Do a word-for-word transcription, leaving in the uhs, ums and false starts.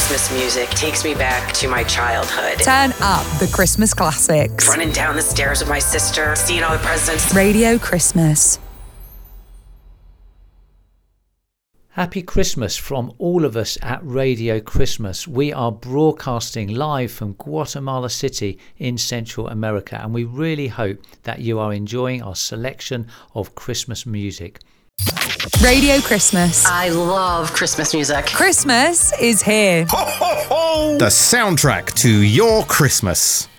Christmas music takes me back to my childhood. Turn up the Christmas classics. Running down the stairs with my sister, seeing all the presents. Radio Christmas. Happy Christmas from all of us at Radio Christmas. We are broadcasting live from Guatemala City in Central America, and we really hope that you are enjoying our selection of Christmas music. Radio Christmas. I love Christmas music. Christmas is here. Ho, ho, ho! The soundtrack to your Christmas.